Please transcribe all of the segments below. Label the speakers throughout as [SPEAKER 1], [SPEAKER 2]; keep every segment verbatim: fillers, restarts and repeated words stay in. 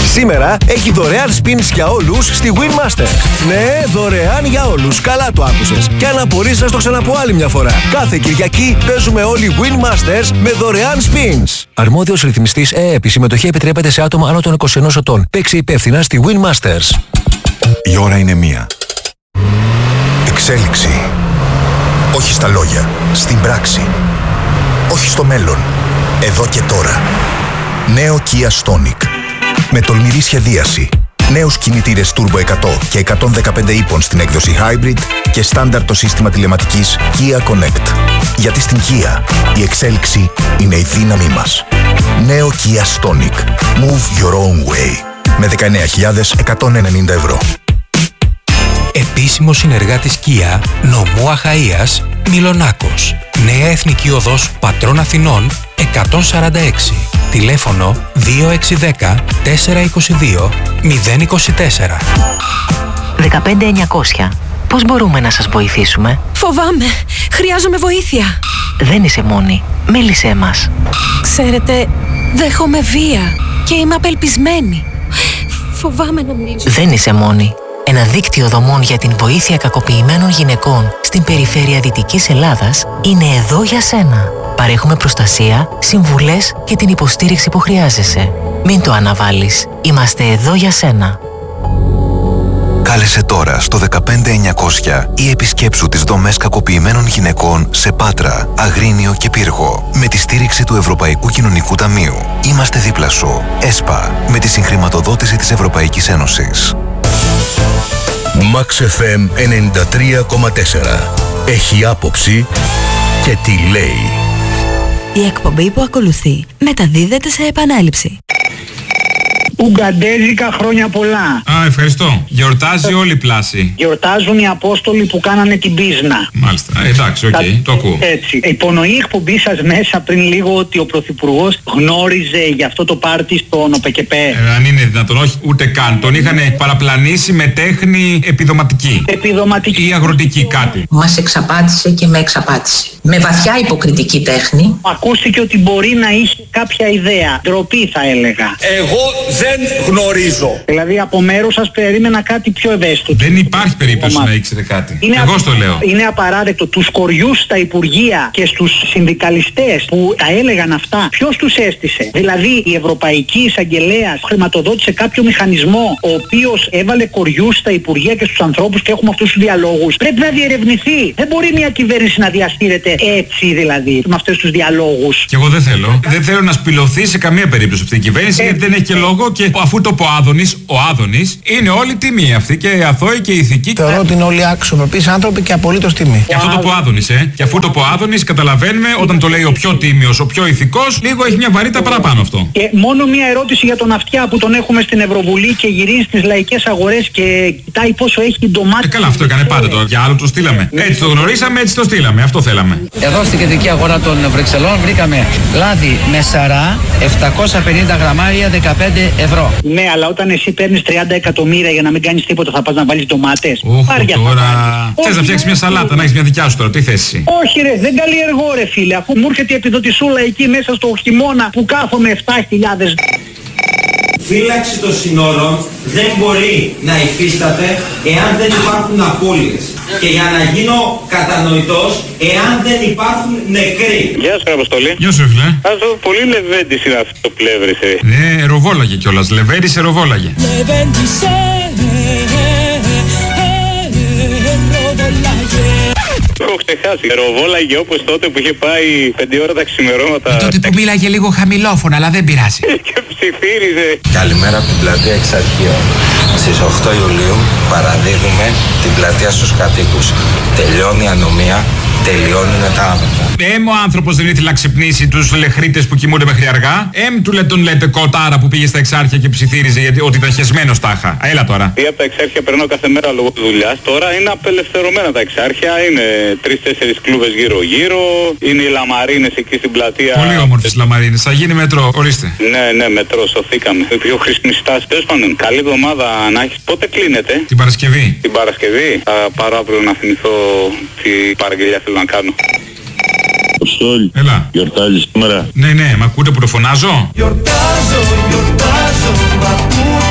[SPEAKER 1] Σήμερα έχει δωρεάν spins για όλους στη Winmaster. Ναι, δωρεάν για όλους. Καλά το άκουσες. Και αν απορείς, να στο ξαναπώ άλλη μια φορά. Κάθε Κυριακή παίζουμε όλοι Winmasters με δωρεάν spins. Αρμόδιος ρυθμιστής ΕΕΠ. Η συμμετοχή επιτρέπεται σε άτομα άνω των είκοσι ενός ετών. Παίξε υπεύθυνα στη Winmasters.
[SPEAKER 2] Η ώρα είναι μία. Εξέλιξη. Όχι στα λόγια, στην πράξη. Όχι στο μέλλον, εδώ και τώρα. Νέο Kia Stonic. Με τολμηρή σχεδίαση. Νέους κινητήρες Turbo εκατό και εκατόν δεκαπέντε ύπων στην έκδοση Hybrid και στάνταρ το σύστημα τηλεματικής Kia Connect. Γιατί στην Kia η εξέλιξη είναι η δύναμή μας. Νέο Kia Stonic. Move your own way. Με δεκαεννέα χιλιάδες εκατόν ενενήντα ευρώ.
[SPEAKER 3] Επίσημος συνεργάτης Kia, νομού Αχαΐας, Μιλονάκος. Νέα Εθνική Οδός Πατρών Αθηνών εκατόν σαράντα έξι. Τηλέφωνο δύο έξι ένα μηδέν τέσσερα είκοσι δύο μηδέν είκοσι τέσσερα.
[SPEAKER 4] δεκαπέντε εννιακόσια. Πώς μπορούμε να σας βοηθήσουμε?
[SPEAKER 5] Φοβάμαι. Χρειάζομαι βοήθεια.
[SPEAKER 4] Δεν είσαι μόνη. Μίλησέ μας.
[SPEAKER 5] Ξέρετε, δέχομαι βία και είμαι απελπισμένη. Φοβάμαι να μιλήσω.
[SPEAKER 4] Δεν είσαι μόνη. Ένα δίκτυο δομών για την βοήθεια κακοποιημένων γυναικών στην περιφέρεια Δυτικής Ελλάδας είναι εδώ για σένα. Παρέχουμε προστασία, συμβουλές και την υποστήριξη που χρειάζεσαι. Μην το αναβάλεις. Είμαστε εδώ για σένα.
[SPEAKER 2] Κάλεσε τώρα στο δεκαπέντε εννιακόσια ή επισκέψου τις δομές κακοποιημένων γυναικών σε Πάτρα, Αγρίνιο και Πύργο με τη στήριξη του Ευρωπαϊκού Κοινωνικού Ταμείου. Είμαστε δίπλα σου. ΕΣΠΑ, με τη συγχρηματοδότηση της Ευρωπαϊκής Ένωσης.
[SPEAKER 6] Max εφ εμ ενενήντα τρία κόμμα τέσσερα. Έχει άποψη και τι λέει.
[SPEAKER 7] Η εκπομπή που ακολουθεί μεταδίδεται σε επανάληψη.
[SPEAKER 8] Ουγγαντέζικα χρόνια πολλά.
[SPEAKER 9] Α, ευχαριστώ. Γιορτάζει όλη η πλάση.
[SPEAKER 8] Γιορτάζουν οι Απόστολοι που κάνανε την πίσνα.
[SPEAKER 9] Μάλιστα. Ε, εντάξει, οκ, okay, το ακούω.
[SPEAKER 8] Έτσι. Υπονοεί η εκπομπή σας μέσα πριν λίγο ότι ο Πρωθυπουργός γνώριζε για αυτό το πάρτι στον ΟΠΕΚΕΠΕ.
[SPEAKER 9] Ε, αν είναι δυνατόν, όχι, ούτε καν. Τον είχαν παραπλανήσει με τέχνη επιδοματική.
[SPEAKER 8] Επιδοματική.
[SPEAKER 9] Ή αγροτική κάτι.
[SPEAKER 10] Μας εξαπάτησε και με εξαπάτησε. Με βαθιά υποκριτική τέχνη.
[SPEAKER 8] Ακούστηκε ότι μπορεί να είχε κάποια ιδέα. Ντροπή θα έλεγα.
[SPEAKER 11] Εγώ δεν γνωρίζω.
[SPEAKER 8] Δηλαδή από μέρους σας περίμενα κάτι πιο ευαίσθητο.
[SPEAKER 9] Δεν υπάρχει περίπτωση να ήξερε κάτι.
[SPEAKER 8] Είναι
[SPEAKER 9] Εγώ
[SPEAKER 8] α...
[SPEAKER 9] στο λέω.
[SPEAKER 8] Είναι απαράδεκτο τους κοριούς στα υπουργεία και στους συνδικαλιστές που τα έλεγαν αυτά. Ποιος τους έστησε? Δηλαδή η Ευρωπαϊκή Εισαγγελέας χρηματοδότησε κάποιο μηχανισμό ο οποίος έβαλε κοριούς στα υπουργεία και στους ανθρώπους και έχουμε αυτούς τους διαλόγους. Πρέπει να διερευνηθεί. Δεν μπορεί μια κυβέρνηση να διαστήρεται έτσι δηλαδή με αυτούς τους διαλόγους.
[SPEAKER 9] Και εγώ δεν θέλω. Δεν θέλω να σπηλωθεί σε καμία περίπτωση αυτή η κυβέρνηση ε, γιατί δεν έχει και λόγο. Και αφού το πω Άδωνης, ο Άδωνης είναι όλοι τιμή αυτή και αθώοι και ηθικοί.
[SPEAKER 12] Θεωρώ ότι είναι όλοι αξιοπρεπείς άνθρωποι και απολύτως τιμή.
[SPEAKER 9] Και αυτό το πω Άδωνης, ε. Και αφού το πω Άδωνης, καταλαβαίνουμε όταν το λέει ο πιο τίμιος, ο πιο ηθικός, λίγο έχει μια βαρύτητα παραπάνω αυτό.
[SPEAKER 8] Και μόνο μια ερώτηση για τον Αυτιά που τον έχουμε στην Ευρωβουλή και γυρίζει στις λαϊκές αγορές και κοιτάει πόσο έχει ντομάτι.
[SPEAKER 9] Ε, καλά, αυτό έκανε πάντα τώρα. Για άλλο το στείλαμε. Έτσι το γνωρίσαμε, έτσι το στείλαμε. Αυτό θέλαμε.
[SPEAKER 13] Εδώ στην κεντρική αγορά των Βρυξελών βρήκαμε λάδι με σαρά, επτακόσια πενήντα γραμμάρια, δεκαπέντε ευρώ.
[SPEAKER 8] Ναι, αλλά όταν εσύ παίρνεις τριάντα εκατομμύρια για να μην κάνεις τίποτα, θα πας να βάλεις ντομάτες.
[SPEAKER 9] Όχι τώρα. Θες να φτιάξεις μια σαλάτα, να έχεις μια δικιά σου τώρα, τι θέση.
[SPEAKER 8] Όχι ρε, δεν καλλιεργώ ρε φίλε, αφού μου έρχεται η επιδοτησούλα εκεί μέσα στο χειμώνα που κάθομαι επτά χιλιάδες.
[SPEAKER 14] Φύλαξη των συνόρων δεν μπορεί να υφίσταται εάν δεν υπάρχουν απώλειες. Και για να γίνω κατανοητός, εάν δεν υπάρχουν νεκροί.
[SPEAKER 15] Γεια σου Αποστολή.
[SPEAKER 9] Γεια σου φίλε.
[SPEAKER 15] Αυτό πολύ λεβέντης είναι αυτό το πλεύρησε.
[SPEAKER 9] Ναι, ροβόλαγε κιόλας. Λεβέντησε, ροβόλαγε.
[SPEAKER 15] Λεβέντησε, το έχω ξεχάσει. Ροβόλαγε όπως τότε που είχε πάει πέντε ώρα τα ξημερώματα.
[SPEAKER 16] Τότε που μίλαγε λίγο χαμηλόφωνα, αλλά δεν πειράζει.
[SPEAKER 15] Και ψιθύριζε.
[SPEAKER 17] Καλημέρα από την πλατεία Εξαρχείων. Στις οκτώ Ιουλίου παραδίδουμε την πλατεία στους κατοίκους. Τελειώνει η ανομία, τελειώνουν τα άμεθα.
[SPEAKER 9] Εμ ο άνθρωπος δεν ήθελε να ξυπνήσει τους λεχρίτες που κοιμούνται μέχρι αργά. Εμ του λέει τον λέτε κοτάρα που πήγε στα Εξάρχεια και ψιθύριζε γιατί ότι ήταν χεσμένος τάχα. Έλα τώρα.
[SPEAKER 15] Ή από τα Εξάρχεια περνάω κάθε μέρα λόγω δουλειάς. Τώρα είναι απελευθερωμένα τα Εξάρχεια. Είναι τρεις-τέσσερις κλούβες γύρω-γύρω. Είναι οι λαμαρίνες εκεί στην πλατεία.
[SPEAKER 9] Πολύ όμορφες λαμαρίνες. Θα γίνει μετρό. Ορίστε.
[SPEAKER 15] Ναι, ναι, μετρό. Σωθήκαμε. Η πιο χρήσιμη στάση. Τέλος πάντων, καλή εβδομάδα να έχεις. Πότε κλείνετε?
[SPEAKER 9] Την Παρασκευή.
[SPEAKER 15] Την Παρασκευή. Θα πάρω αύριο να θυμηθώ τι παραγγελιά θέλω να κάνω.
[SPEAKER 18] Αποστόλη.
[SPEAKER 9] Έλα.
[SPEAKER 18] Γιορτάζεις σήμερα?
[SPEAKER 9] Ναι, ναι, μ' ακούτε που το φωνάζω?
[SPEAKER 19] Γιορτάζω, γιορτάζω, μ' ακούτε?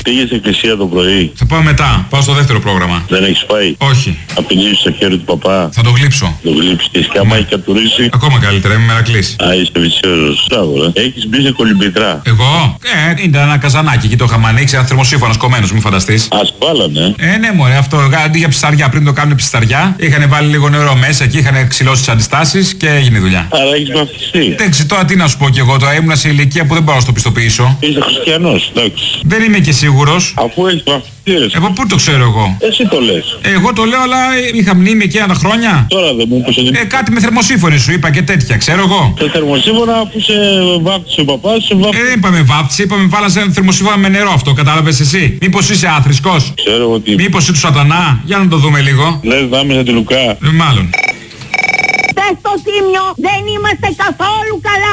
[SPEAKER 18] Πήγες εκκλησία το πρωί.
[SPEAKER 9] Θα πάω μετά. Πάω στο δεύτερο πρόγραμμα.
[SPEAKER 18] Δεν έχεις πάει.
[SPEAKER 9] Όχι.
[SPEAKER 18] Απειλήσεις το χέρι του παπά.
[SPEAKER 9] Θα το γλύψω.
[SPEAKER 18] Το γλύψεις. Και άμα έχει κατουρίσει.
[SPEAKER 9] Ακόμα καλύτερα, είμαι μερακλής.
[SPEAKER 18] Α, είσαι βυσιόζος. Μπράβο, ε. Έχεις μπει σε κολυμπητρά.
[SPEAKER 9] Εγώ? Ε, ήταν ένα καζανάκι εκεί το είχαμε ανοίξει. Ένα θερμοσύφωνος κομμένος, μην φανταστείς.
[SPEAKER 18] Ας βάλανε.
[SPEAKER 9] Ε, ναι, μωρέ, αυτό. Αντί για ψαριά, πριν το κάνουν ψαριά, είχαν βάλει λίγο νερό μέσα και είχαν ξυλώσει τις αντιστάσεις και έγινε δουλειά.
[SPEAKER 18] Άρα έχεις βαφτιστεί.
[SPEAKER 9] Εντάξει, τώρα τι να σου πω κι εγώ, τώρα ήμουν σε ηλικία που δεν μπορώ να στο πιστοποιήσω.
[SPEAKER 18] Είσαι χριστιανός, εντάξει.
[SPEAKER 9] Δεν είμαι και σίγουρος.
[SPEAKER 18] Αφού έχεις βαφτιστεί.
[SPEAKER 9] Εγώ πού το ξέρω εγώ.
[SPEAKER 18] Εσύ το λες.
[SPEAKER 9] Εγώ το λέω, αλλά είχα μνήμη και ένα χρόνια.
[SPEAKER 18] Τώρα δεν μου είπες ότι...
[SPEAKER 9] Ε, κάτι με θερμοσύφωνη σου είπα και τέτοια, ξέρω εγώ.
[SPEAKER 18] Το θερμοσύφωνα που σε βάφτισε ο παπάς, σε βάφτισε.
[SPEAKER 9] Ε, δεν είπαμε βάφτισε, είπαμε βάλασε ένα θερμοσύφωνα με νερό αυτό, κατάλαβες εσύ. Μήπως είσαι άθρησκος.
[SPEAKER 18] Ξέρω ότι...
[SPEAKER 9] Μήπως είσαι του σατανά. Για να το δούμε λίγο.
[SPEAKER 18] Λες δάμεσα τη Λουκά.
[SPEAKER 9] Ε, μάλλον.
[SPEAKER 19] Στο Τίμιο δεν είμαστε καθόλου καλά.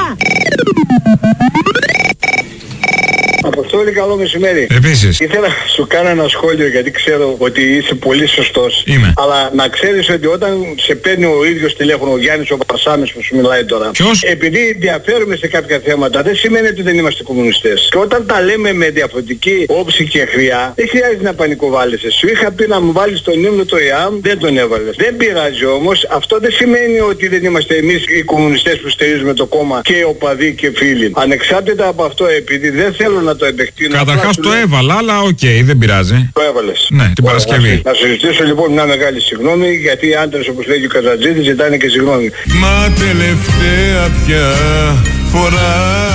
[SPEAKER 20] Αποστόλη, καλό μεσημέρι.
[SPEAKER 9] Επίσης.
[SPEAKER 20] Ήθελα να σου κάνω ένα σχόλιο γιατί ξέρω ότι είσαι πολύ σωστός.
[SPEAKER 9] Είμαι.
[SPEAKER 20] Αλλά να ξέρεις ότι όταν σε παίρνει ο ίδιος τηλέφωνο ο Γιάννης ο Παρσάμης που σου μιλάει τώρα.
[SPEAKER 9] Ποιος?
[SPEAKER 20] Επειδή διαφέρουμε σε κάποια θέματα δεν σημαίνει ότι δεν είμαστε κομμουνιστές. Και όταν τα λέμε με διαφορετική όψη και χρειά δεν χρειάζεται να πανικοβάλλεσαι. Σου είχα πει να μου βάλεις τον ύμνο το ΙΑΜ, δεν τον έβαλες. Δεν πειράζει όμως, αυτό δεν σημαίνει ότι δεν είμαστε εμείς οι κομμουνιστές που στηρίζουμε το κόμμα και οπαδοί και φίλοι. Ανεξάρτητα από αυτό, επειδή δεν θέλω να το επεκτείνω.
[SPEAKER 9] Καταρχάς το έβαλα, αλλά οκ, okay, δεν πειράζει.
[SPEAKER 20] Το έβαλες.
[SPEAKER 9] Ναι, την Παρασκευή.
[SPEAKER 20] Να σου ζητήσω λοιπόν μια μεγάλη συγγνώμη, γιατί οι άντρες όπως λέγει ο Καζατζίδης ζητάνε και συγγνώμη.
[SPEAKER 21] Μα τελευταία πια φορά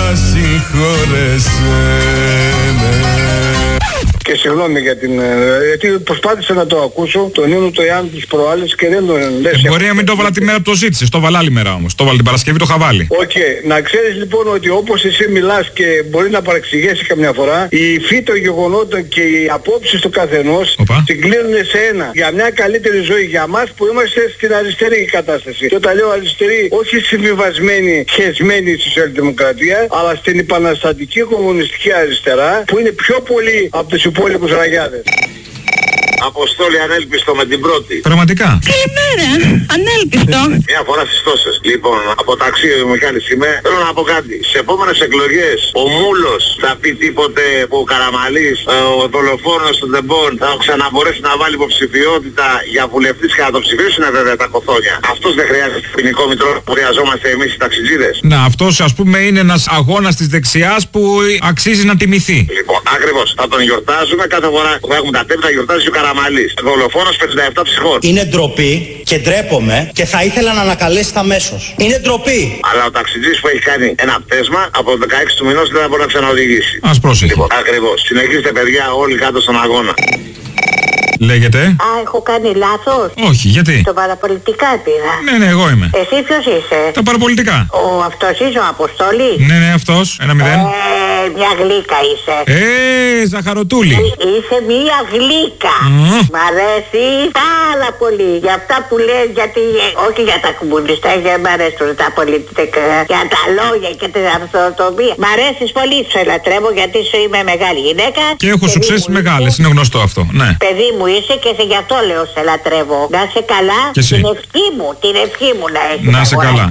[SPEAKER 21] συγχώρεσέ με.
[SPEAKER 20] Και συγγνώμη για την... γιατί προσπάθησα να το ακούσω, τον ύμνο το Ιάννη της προάλλης και δεν τον...
[SPEAKER 9] Ε, μπορεί να μην το έβαλα τη μέρα που το ζήτησες, το έβαλα άλλη μέρα όμως. Το έβαλα την Παρασκευή, το είχα βάλει.
[SPEAKER 20] Οκ. Okay. Να ξέρεις λοιπόν ότι όπως εσύ μιλάς και μπορεί να παρεξηγήσει καμιά φορά, η υφή των γεγονότων και οι απόψεις του καθενός συγκλίνουν σε ένα. Για μια καλύτερη ζωή για μας που είμαστε στην αριστερή κατάσταση. Και όταν λέω αριστερή, όχι συμβιβασμένη, χεσμένη στη σοσιαλδημοκρατία, αλλά στην επαναστατική κομμουνιστική αριστερά, που είναι πιο πολύ από τους υπόλοιπους ραγιάδες.
[SPEAKER 22] Αποστόλη ανέλπιστο με την πρώτη.
[SPEAKER 9] Πραγματικά.
[SPEAKER 19] Καλημέρα, ανέλπιστο.
[SPEAKER 22] Μια φορά στις τόσες. Λοιπόν, από ταξί Μιχάλης είμαι. Θέλω να πω κάτι. Σε επόμενες εκλογές ο Μούλος θα πει τίποτε που ο Καραμαλής, ο δολοφόνος του Ντεμπόν θα ξαναμπορέσει να βάλει υποψηφιότητα για βουλευτής και να το ψηφίσουν βέβαια τα κοθόνια. Αυτός δεν χρειάζεται ποινικό μητρό που χρειαζόμαστε εμείς οι ταξιτζίδες.
[SPEAKER 9] Να, αυτός ας πούμε είναι ένας αγώνας της δεξιάς που αξίζει να τιμηθεί.
[SPEAKER 22] Λοιπόν, ακριβώς. Θα τον γιορτάζουμε κάθε φορά που θα έχουμε τα τέμπη, θα γιορτάζει ο Καραμαλής. Δολοφόνος πενήντα επτά ψυχών.
[SPEAKER 23] Είναι ντροπή και ντρέπομαι και θα ήθελα να ανακαλέσετε αμέσως. Είναι ντροπή.
[SPEAKER 22] Αλλά ο ταξιτζής που έχει κάνει ένα πτέσμα από το δεκαέξι του μηνός δεν θα μπορεί να ξαναοδηγήσει.
[SPEAKER 9] Ας πρόσεχε.
[SPEAKER 22] Λοιπόν, ακριβώς. Συνεχίστε παιδιά όλοι κάτω στον αγώνα.
[SPEAKER 9] Λέγεται.
[SPEAKER 19] Α, έχω κάνει λάθος.
[SPEAKER 9] Όχι, γιατί?
[SPEAKER 19] Στο παραπολιτικά πήρα.
[SPEAKER 9] Ναι, ναι, εγώ είμαι.
[SPEAKER 19] Εσύ ποιος είσαι?
[SPEAKER 9] Τα παραπολιτικά.
[SPEAKER 19] Ο αυτός είσαι ο Αποστόλης?
[SPEAKER 9] Ναι, ναι, αυτός. Ένα μηδέν.
[SPEAKER 19] Ε, μια γλύκα είσαι.
[SPEAKER 9] Ε, ζαχαροτούλη.
[SPEAKER 19] Είσαι μια γλύκα.
[SPEAKER 9] Mm.
[SPEAKER 19] Μ' αρέσει πάρα πολύ. Για αυτά που λες, γιατί όχι για τα κομμουνιστά, δεν μ' αρέσουν τα πολιτικά. Για τα λόγια και την αυτοτομία. Μ' αρέσεις πολύ, σου ελατρεύω γιατί σου είμαι μεγάλη γυναίκα.
[SPEAKER 9] Και έχω σουξές μεγάλες, είναι γνωστό αυτό. Ναι.
[SPEAKER 19] Παιδί μου είσαι και σε γι' αυτό λέω σε λατρεύω. Να είσαι καλά.
[SPEAKER 9] Και εσύ.
[SPEAKER 19] Την ευχή μου, την ευχή μου να έχεις.
[SPEAKER 9] Να είσαι καλά.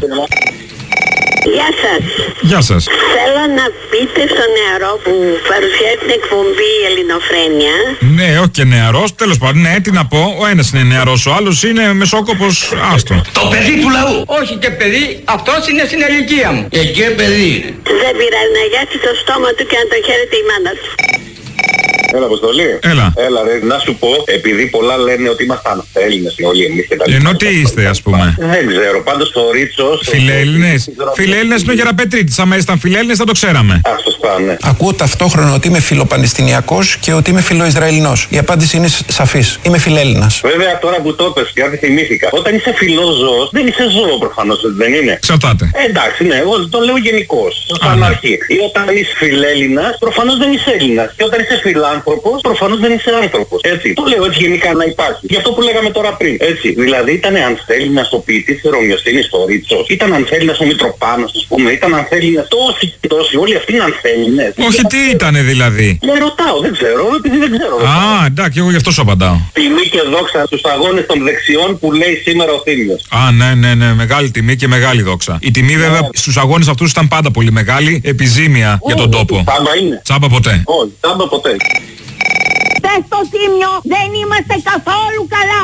[SPEAKER 19] Γεια σας.
[SPEAKER 9] Γεια σας.
[SPEAKER 19] Θέλω να πείτε στο νεαρό που παρουσιάζει την εκπομπή Ελληνοφρένεια.
[SPEAKER 9] Ναι, όχι και νεαρός, τέλος πάντων, ναι, τι να πω. Ο ένας είναι νεαρός, ο άλλος είναι μεσόκοπος, άστο.
[SPEAKER 24] Το παιδί του λαού. Όχι και παιδί, αυτός είναι στην ηλικία μου. Και και παιδί είναι.
[SPEAKER 19] Δεν πειράζει να γιάσει το στόμα του και να το χαίρεται η μάνα του.
[SPEAKER 22] Έλα, Αποστολή.
[SPEAKER 9] Έλα.
[SPEAKER 22] Έλα, ρε, να σου πω, επειδή πολλά λένε ότι ήμασταν Έλληνες όλοι εμείς και τα λοιπά.
[SPEAKER 9] Ενώ τι είστε, ας πούμε?
[SPEAKER 22] Δεν ξέρω, πάντως το Ρίτσος...
[SPEAKER 9] Φιλέλληνες. Φιλέλληνες είναι ο Γεραπετρίτης. Άμα ήσταν φιλέλληνες θα το ξέραμε.
[SPEAKER 22] Α, σωστά, ναι.
[SPEAKER 12] Ακούω ταυτόχρονα ότι είμαι φιλοπαλαιστινιακός και ότι είμαι φιλοϊσραηλινός. Η απάντηση είναι σαφής. Είμαι φιλέλληνας.
[SPEAKER 22] Βέβαια, τώρα που το είπες και αν θυμήθηκα, όταν είσαι φιλόζωος, δεν είσαι ζώο προφανώς, δεν είναι.
[SPEAKER 9] Εξαρτάται.
[SPEAKER 22] Ε, εντάξει, ναι, εγώ το λέω γενικώς, σαν αρχή. Ή όταν είσαι φιλέλληνας, προφανώς δεν είσαι Έλληνας. Και όταν είσαι φιλάνθρωπος, προφανώς δεν είσαι άνθρωπος. Έτσι. Το λέω έτσι γενικά να υπάρχει. Γι' αυτό που λέγαμε τώρα πριν. Έτσι. Δηλαδή ήταν ανθέλληνας ο ποιητής της Ρωμιοσύνης στο Ρίτσος. Ήταν ανθέλληνας ο Μητροπάνος, ας πούμε. Ήταν ανθέλληνας τόσοι και τόσοι. Όλοι αυτοί είναι ανθέλληνες.
[SPEAKER 9] Όχι, τι ήτανε δηλαδή?
[SPEAKER 22] Δεν ρωτάω, δεν ξέρω, επειδή δεν ξέρω.
[SPEAKER 9] Α, εντάξει, εγώ γι' αυτό σου απαντάω.
[SPEAKER 22] Τιμή και δόξα στους αγώνες των δεξιών που λέει σήμερα ο Θήμιος.
[SPEAKER 9] Α, ναι, ναι, ναι, μεγάλη τιμή και μεγάλη δόξα. Η τιμή βέβαια στους αγώνες αυτούς ήταν πάντα πολύ μεγάλη, επιζήμια για τον τόπο.
[SPEAKER 22] Τσάμπα είναι.
[SPEAKER 9] Τσάμπα ποτέ.
[SPEAKER 22] Όχι, τσάμπα ποτέ.
[SPEAKER 19] Πες στο Τίμιο, δεν είμαστε καθόλου καλά.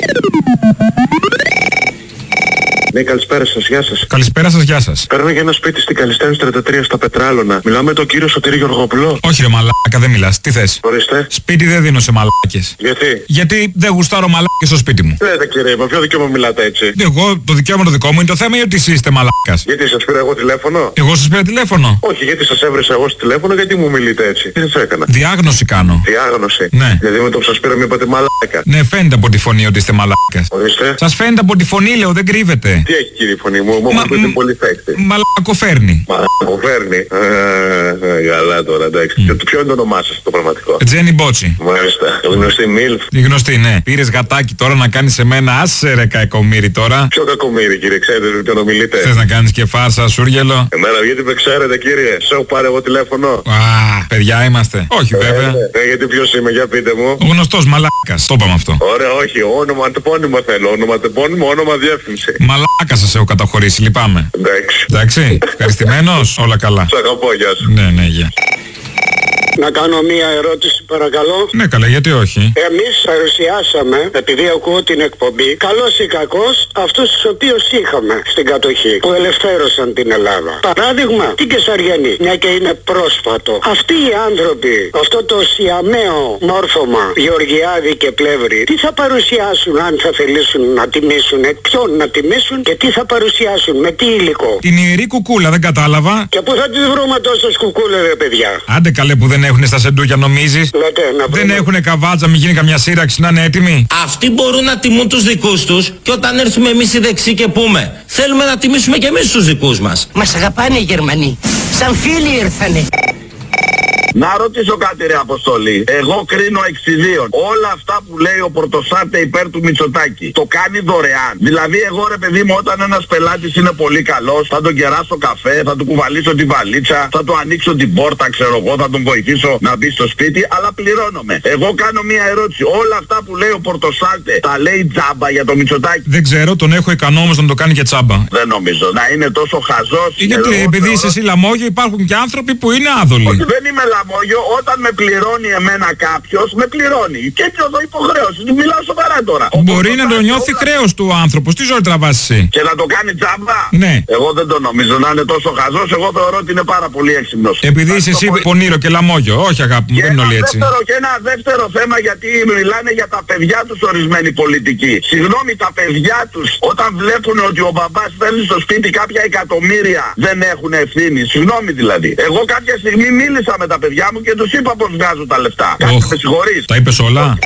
[SPEAKER 1] Ναι, καλησπέρα σας, γεια σας.
[SPEAKER 9] Καλησπέρα σας, γεια σας.
[SPEAKER 1] Παίρνω για ένα σπίτι στην Καλιστένης τριάντα τρία στα Πετράλωνα. Μιλάω με τον κύριο Σωτήρη Γεωργοπουλό.
[SPEAKER 9] Όχι ρε μαλάκα, δεν μιλάς. Τι θες?
[SPEAKER 1] Ορίστε.
[SPEAKER 9] Σπίτι δεν δίνω σε μαλάκες.
[SPEAKER 1] Γιατί?
[SPEAKER 9] Γιατί δεν γουστάρω μαλάκες στο σπίτι μου.
[SPEAKER 1] Λέτε κύριε, με ποιο δικαίωμα μιλάτε έτσι?
[SPEAKER 9] Εγώ, το δικαίωμα το δικό μου είναι το θέμα ή ότι εσείς είστε μαλάκας?
[SPEAKER 1] Γιατί σας πήρα εγώ τηλέφωνο?
[SPEAKER 9] Εγώ σας πήρα τηλέφωνο.
[SPEAKER 1] Όχι, γιατί σας έβρισα εγώ στο τηλέφωνο, γιατί μου μιλείτε έτσι? Τι σας έκανα?
[SPEAKER 9] Διάγνωση κάνω.
[SPEAKER 1] Διάγνωση.
[SPEAKER 9] Ναι.
[SPEAKER 1] Δηλαδή με το που σας πήρα μου είπατε μαλάκα.
[SPEAKER 9] Ναι, φαίνεται από τη φωνή ότι είστε μαλάκας.
[SPEAKER 1] Ορίστε.
[SPEAKER 9] Σας φαίνεται από τη φωνή, λέω, δεν κρύβεται.
[SPEAKER 1] Τι έχει κύριε φωνή μου, μου ακούτε μ... πολύ φέκτη.
[SPEAKER 9] Μαλακοφέρνει.
[SPEAKER 1] Μαλακοφέρνει. Ε, καλά τώρα, εντάξει. Mm. Ποιο είναι το όνομά σας το πραγματικό?
[SPEAKER 9] Τζένι Μπότσι.
[SPEAKER 1] Μάλιστα. Γνωστή Μίλφ.
[SPEAKER 9] Η γνωστή, ναι. Πήρες γατάκι τώρα να κάνεις σε μένα, άσε ρε κακομύρι τώρα.
[SPEAKER 1] Ποιο κακομύρι κύριε, ξέρετε τι τον ομιλείτε?
[SPEAKER 9] Θες να κάνεις και φάρσα, σούργελο?
[SPEAKER 1] Εμένα γιατί με ξέρετε κύριε, σε έχω πάρει εγώ τηλέφωνο.
[SPEAKER 9] Α, παιδιά είμαστε. Όχι
[SPEAKER 1] ε,
[SPEAKER 9] βέβαια.
[SPEAKER 1] Ε, ε, γιατί ποιος είμαι, για πείτε μου.
[SPEAKER 9] Ο γνωστός μαλάκας, το είπαμε αυτό.
[SPEAKER 1] Ωραία, όχι, όνομα τεπώνυμο θέλω, όνομα τεπώνυμο, όνομα διεύθυνση.
[SPEAKER 9] Μαλάκα σας έχω καταχωρήσει, λυπάμαι.
[SPEAKER 1] Εντάξει.
[SPEAKER 9] Εντάξει, ευχαριστημένος, όλα καλά.
[SPEAKER 1] Σ' αγαπώ, γεια σου.
[SPEAKER 9] Ναι, ναι, γεια.
[SPEAKER 3] Να κάνω μία ερώτηση παρακαλώ.
[SPEAKER 9] Ναι καλά, γιατί όχι?
[SPEAKER 3] Εμείς παρουσιάσαμε, επειδή ακούω την εκπομπή, καλός ή κακός, αυτούς τους οποίους είχαμε στην κατοχή, που ελευθέρωσαν την Ελλάδα. Παράδειγμα, την Κεσαριανή, μια και είναι πρόσφατο. Αυτοί οι άνθρωποι, αυτό το σιαμαίο μόρφωμα, Γεωργιάδη και Πλεύρη, τι θα παρουσιάσουν αν θα θελήσουν να τιμήσουν, ποιον να τιμήσουν και τι θα παρουσιάσουν, με τι υλικό?
[SPEAKER 9] Την ιερή κουκούλα, δεν κατάλαβα.
[SPEAKER 3] Και πού θα τις βρούμε τόσες κουκούλες ρε παιδιά?
[SPEAKER 9] Άντε καλέ που δεν έχουνε στα σεντούκια νομίζεις?
[SPEAKER 3] Λέτε, να
[SPEAKER 9] δεν έχουνε καβάτσα, μην γίνει καμιά σύραξη να είναι έτοιμοι.
[SPEAKER 4] Αυτοί μπορούν να τιμούν τους δικούς τους και όταν έρθουμε εμείς οι δεξιοί και πούμε θέλουμε να τιμήσουμε και εμείς τους δικούς μας.
[SPEAKER 5] Μας αγαπάνε οι Γερμανοί, σαν φίλοι ήρθανε.
[SPEAKER 25] Να ρωτήσω κάτι ρε Αποστολή. Εγώ κρίνω εξιδίων. Όλα αυτά που λέει ο Πορτοσάλτε υπέρ του Μητσοτάκη το κάνει δωρεάν. Δηλαδή εγώ ρε παιδί μου, όταν ένας πελάτης είναι πολύ καλός, θα τον κεράσω καφέ, θα του κουβαλήσω τη βαλίτσα, θα του ανοίξω την πόρτα, ξέρω εγώ, θα τον βοηθήσω να μπει στο σπίτι, αλλά πληρώνομαι. Εγώ κάνω μια ερώτηση. Όλα αυτά που λέει ο Πορτοσάλτε τα λέει τζάμπα για το Μητσοτάκη?
[SPEAKER 9] Δεν ξέρω, τον έχω ικανό όμως να το κάνει και τσάμπα.
[SPEAKER 25] Δεν νομίζω. Να είναι τόσο χαζός.
[SPEAKER 9] Γιατί επειδή είσαι εσύ λαμόγιο, υπάρχουν και άνθρωποι που είναι άδολοι.
[SPEAKER 25] Όχι, δεν είμαι λαμόγιο. Όταν με πληρώνει εμένα κάποιος, με πληρώνει. Και έτσι εδώ υποχρέωση. Μιλάω σοβαρά τώρα.
[SPEAKER 9] Μπορεί να το νιώθει όλα... χρέος του άνθρωπος. Τι ζωή τραβάς εσύ?
[SPEAKER 25] Και να το κάνει τζάμπα?
[SPEAKER 9] Ναι.
[SPEAKER 25] Εγώ δεν το νομίζω να είναι τόσο χαζός. Εγώ θεωρώ ότι είναι πάρα πολύ έξυπνος.
[SPEAKER 9] Επειδή είσαι εσύ πολύ... πονήρο και λαμόγιο. Όχι αγάπη μου, δεν είναι όλοι έτσι.
[SPEAKER 25] Δεύτερο, και ένα δεύτερο θέμα, γιατί μιλάνε για τα παιδιά τους ορισμένοι πολιτικοί. Συγγνώμη, τα παιδιά τους όταν βλέπουν ότι ο μπαμπάς φέρνει στο σπίτι κάποια εκατομμύρια, δεν έχουν ευθύνη. Συγγνώμη δηλαδή. Εγώ κάποια στιγμή μίλησα με τα παιδιά μου και τους είπα πως βγάζω τα λεφτά. Κάτι με συγχωρείς.
[SPEAKER 9] Τα είπες όλα?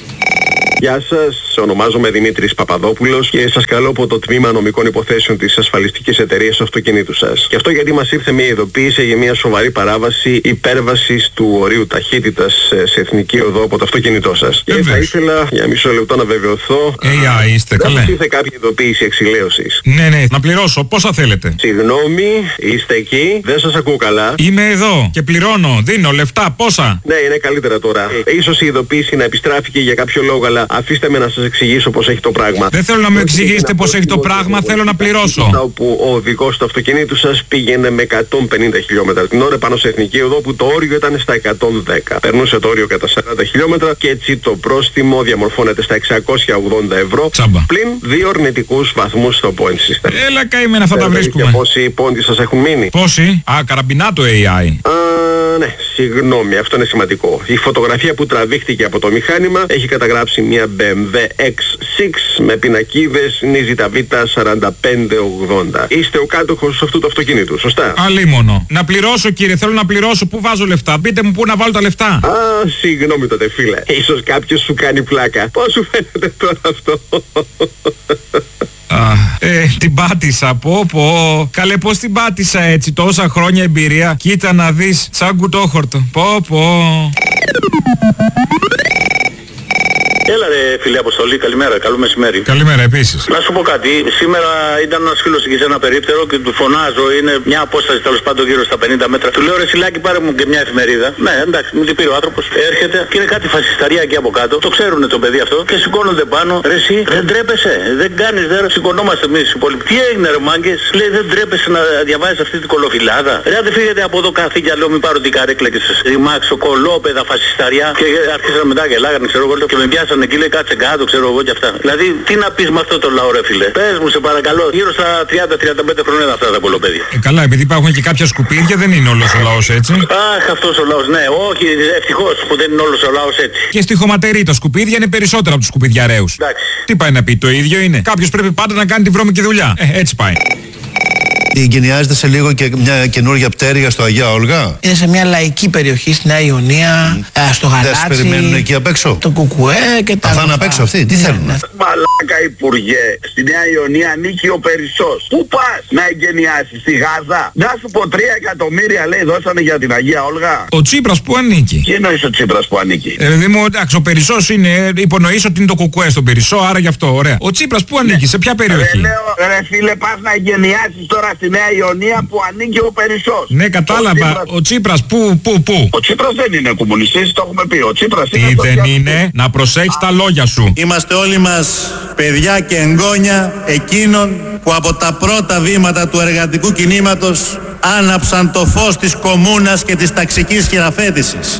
[SPEAKER 26] Γεια σας, ονομάζομαι Δημήτρης Παπαδόπουλος και σας καλώ από το Τμήμα Νομικών Υποθέσεων της Ασφαλιστικής Εταιρείας Αυτοκινήτου σας. Και αυτό γιατί μας ήρθε μια ειδοποίηση για μια σοβαρή παράβαση υπέρβασης του ορίου ταχύτητας σε εθνική οδό από το αυτοκίνητό σας. Και θα ήθελα για μισό λεπτό να βεβαιωθώ.
[SPEAKER 9] Ε, α, είστε
[SPEAKER 26] δεν
[SPEAKER 9] καλέ.
[SPEAKER 26] μας ήρθε κάποια ειδοποίηση εξηλαίωσης.
[SPEAKER 9] Ναι, ναι, να πληρώσω. Πόσα θέλετε?
[SPEAKER 26] Συγγνώμη, είστε εκεί, δεν σας ακούω καλά.
[SPEAKER 9] Είμαι εδώ και πληρώνω, δίνω λεφτά, πόσα?
[SPEAKER 26] Ναι, είναι καλύτερα τώρα. Ε, ίσως η ειδοποίηση να επιστράφηκε για κάποιο λόγο, αλλά αφήστε με να σας εξηγήσω πώς έχει το πράγμα.
[SPEAKER 9] Δεν θέλω να μου εξηγήσετε πώς έχει το πράγμα, θέλω να πληρώσω.
[SPEAKER 26] Όπου ο οδηγός του αυτοκινήτου σας πήγαινε με εκατόν πενήντα χιλιόμετρα την ώρα πάνω σε εθνική οδό που το όριο ήταν στα εκατόν δέκα. Περνούσε το όριο κατά σαράντα χιλιόμετρα και έτσι το πρόστιμο διαμορφώνεται στα εξακόσια ογδόντα ευρώ.
[SPEAKER 9] Τσάμπα.
[SPEAKER 26] Πλην δύο αρνητικούς βαθμούς στο point system.
[SPEAKER 9] Έλα καημένα, αυτά τα βρίσκουμε.
[SPEAKER 26] Και πόσοι πόντοι σας έχουν μείνει?
[SPEAKER 9] Πόσοι? Α, καραμπινάτο έι άι.
[SPEAKER 26] Α, ναι, συγγνώμη, αυτό είναι σημαντικό. Η φωτογραφία που τραβήχτηκε από το μηχάνημα έχει καταγράψει μια μπι εμ ντάμπλιου εξ έξι με πινακίδες νίζητα β σαράντα πέντε ογδόντα. Είστε ο κάτοχος αυτού του αυτοκινήτου, σωστά?
[SPEAKER 9] Αλίμονο. Να πληρώσω κύριε, θέλω να πληρώσω. Πού βάζω λεφτά? Πείτε μου πού να βάλω τα λεφτά.
[SPEAKER 26] Α, συγγνώμη τότε φίλε. Ίσως κάποιος σου κάνει πλάκα. Πώς σου φαίνεται τώρα αυτό?
[SPEAKER 9] Α, ε, την πάτησα, πω πω. Καλέ πως την πάτησα έτσι, τόσα χρόνια εμπειρία. Κοίτα να δεις, σαν κουτόχορτο. Πω πω.
[SPEAKER 2] Έλα ρε φίλε Αποστολή, καλημέρα, καλό μεσημέρι.
[SPEAKER 9] Καλημέρα επίσης.
[SPEAKER 2] Να σου πω κάτι, σήμερα ήταν ένας φίλος εκεί σε ένα περίπτερο και του φωνάζω, είναι μια απόσταση τέλος πάντων γύρω στα πενήντα μέτρα. Του λέω ρε Σιλάκη, πάρε μου και μια εφημερίδα. Ναι, εντάξει, μου την πήρε ο άνθρωπος. Έρχεται και είναι κάτι φασισταρία εκεί από κάτω. Το ξέρουνε το παιδί αυτό και σηκώνονται πάνω. Ρε εσύ, δεν τρέπεσαι, δεν κάνεις, δεν σηκωνόμαστε εμείς οι υπόλοιποι. Τι έγινε ρε μάγκες, λέει δεν τρέπεσαι να διαβάζεις αυτή την κολοφυλάδα. Ρε αν δεν φύγετε από εδώ καθήκια, λέω μην πάρω την καρέκλα και σας ρημάξω κολόπεδα φασισταριά. Και άρχισαν μετά και λάγανε, ξέρω εγώ, και με πιάσανε εκεί, λέει κάτσε κάτω, ξέρω εγώ και αυτά. Δηλαδή τι να πεις με αυτό το λαό ρε φίλε. Πες μου σε παρακαλώ, γύρω στα τριάντα με τριάντα πέντε χρόνια αυτά τα κολοπέδια.
[SPEAKER 9] Ε, καλά, επειδή υπάρχουν και κάποια σκουπίδια, δεν είναι όλος ο λαός έτσι.
[SPEAKER 2] Αχ, αυτός ο λαός, ναι, όχι, ευτυχώς που δεν είναι όλος ο λαός έτσι.
[SPEAKER 9] Και στη χωματερή τα σκουπίδια είναι περισσότερα από τους σκουπιδιαρέους. Τι πάει να πει, το ίδιο είναι. Κάποιος πρέπει πάντα να κάνει τη βρώμικη δουλειά. Ε, έτσι πάει.
[SPEAKER 6] Εγκαινιάζεται σε λίγο και μια καινούργια πτέρυγα στο Αγία Όλγα.
[SPEAKER 5] Είναι σε μια λαϊκή περιοχή στη Νέα Ιωνία, mm. στο Γαλάτσι.
[SPEAKER 6] Δεν σε περιμένουν εκεί απ' έξω.
[SPEAKER 5] Το Κουκουέ και τα.
[SPEAKER 6] Θα είναι απ' έξω αυτοί, τι θέλουν.
[SPEAKER 25] Μαλάκα Υπουργέ, στη Νέα Ιωνία ανήκει ο Περισσός. Πού πας να εγκαινιάσεις, στη Γάζα? Να σου πω τρία εκατομμύρια λέει δώσανε για την Αγία Όλγα.
[SPEAKER 9] Ο Τσίπρας που ανήκει.
[SPEAKER 25] Τι εννοείς ο Τσίπρας που ανήκει?
[SPEAKER 9] Ε, δηλαδή μου, εντάξει, ο Περισσός είναι, υπονοείς ότι είναι το Κουκουέ στον Περισσό, άρα γι' αυτό, ωραία. Ο Τσίπρας που ανήκει, ναι. Σε ποια περιοχή?
[SPEAKER 25] Ρε, λέω, ρε φίλε, πας να εγκαινιάσεις τώρα στη Νέα Ιωνία που ανήκει ο Περισσός.
[SPEAKER 9] Ναι, κατάλαβα. Ο Τσίπρας, ο Τσίπρας που, που, που.
[SPEAKER 25] Ο Τσίπρας δεν είναι κομμουνιστής, το έχουμε πει. Ο Τσίπρας
[SPEAKER 9] τι
[SPEAKER 25] είναι.
[SPEAKER 9] δεν είναι, να προσέχεις τα λόγια σου.
[SPEAKER 6] Είμαστε όλοι μας παιδιά και εγγόνια εκείνων που από τα πρώτα βήματα του εργατικού κινήματος άναψαν το φως της κομμούνας και της ταξικής χειραφέτησης.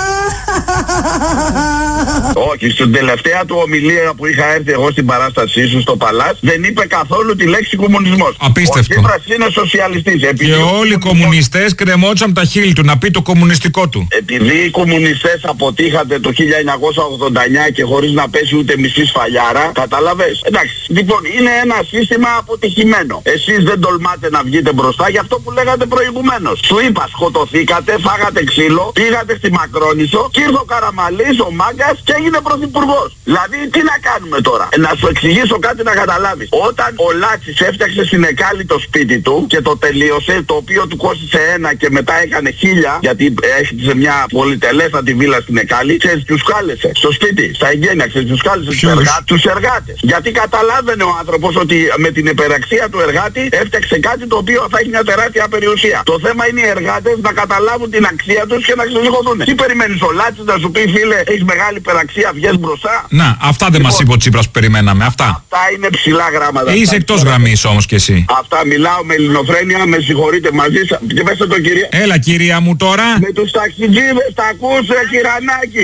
[SPEAKER 25] Όχι, στην τελευταία του ομιλία που είχα έρθει εγώ στην παράστασή σου στο Παλάς δεν είπε καθόλου τη λέξη κομμουνισμός.
[SPEAKER 9] Απίστευτο.
[SPEAKER 25] Ο Τσίπρας είναι σοσιαλιστής.
[SPEAKER 9] Και όλοι οι κομμουνιστές κρεμότσαν τα χείλη του να πει το κομμουνιστικό του.
[SPEAKER 25] Επειδή οι κομμουνιστές αποτύχατε το χίλια εννιακόσια ογδόντα εννιά και χωρίς να πέσει ούτε μισή σφαλιάρα, καταλαβες. Εντάξει, λοιπόν είναι ένα σύστημα αποτυχημένο. Εσείς δεν τολμάτε να βγείτε μπροστά για αυτό που λέγατε προηγουμένως. Σου είπα, σκοτωθήκατε, φάγατε ξύλο, πήγατε στη Μακρόνησο και ήρθε ο Καραμαλής, ο Μάγκας και έγινε πρωθυπουργός. Δηλαδή τι να κάνουμε τώρα? Ε, να σου εξηγήσω κάτι να καταλάβεις. Όταν ο Λάτσης έφτιαξε στην Εκάλη το σπίτι του και το τελείωσε, το οποίο του κόστησε ένα και μετά έκανε χίλια, γιατί έχτισε μια πολυτελέστατη βίλα στην Εκάλη, ξέρεις τους κάλεσε στο σπίτι, στα εγγένεια, ξέρεις τους κάλεσε τους, εργά, τους εργάτες. Γιατί καταλάβαινε ο άνθρωπος ότι με την υπεραξία του εργάτη έφτιαξε κάτι το οποίο θα έχει μια τεράστια περιουσία. Το θέμα είναι οι εργάτες να καταλάβουν την αξία τους και να ξεσηκωθούν. Τι περιμένεις ο Λάτσης να σου πει φίλε, έχεις μεγάλη υπεραξία, βγες μπροστά?
[SPEAKER 9] Να, αυτά δεν λοιπόν, μας είπε ο Τσίπρας που περιμέναμε, αυτά.
[SPEAKER 25] Αυτά είναι ψηλά γράμματα.
[SPEAKER 9] Είσαι εκτός γραμμής όμως κι εσύ.
[SPEAKER 25] Αυτά μιλάω με ελληνοφρένεια, με συγχωρείτε μαζί σας. Και πέστε το κυρία.
[SPEAKER 9] Έλα κυρία μου τώρα.
[SPEAKER 25] Με τους ταξιτζίδες, τα ακούς ρε Κυρανάκη.